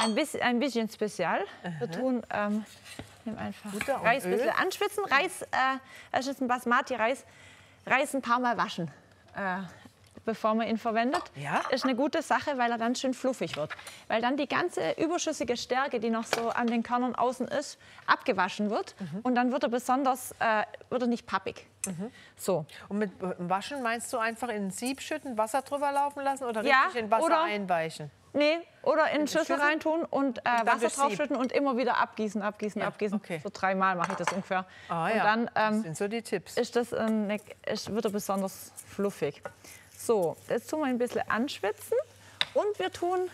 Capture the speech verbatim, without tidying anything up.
ein bisschen, ein bisschen spezial. Aha. Wir tun ähm, nehmen einfach Butter und Reis ein bisschen Öl. anschwitzen. Reis, äh, das ist ein Basmati-Reis. Reis ein paar Mal waschen, äh, bevor man ihn verwendet. Ja? Ist eine gute Sache, weil er dann schön fluffig wird. Weil dann die ganze überschüssige Stärke, die noch so an den Körnern außen ist, abgewaschen wird. Mhm. Und dann wird er besonders, äh, wird er nicht pappig. Mhm. So. Und mit Waschen meinst du einfach in ein Sieb schütten, Wasser drüber laufen lassen oder Ja, richtig in Wasser oder- einweichen? Nee, oder in, in Schüssel Schüssel? reintun und, äh, dann Wasser durchs Sieb. draufschütten und immer wieder abgießen, abgießen, Ja, abgießen. okay. So dreimal mache ich das ungefähr. Ah und ja, dann das ähm, sind so die Tipps. ist das, eine, ist, wird er besonders fluffig. So, jetzt tun wir ein bisschen anschwitzen und wir tun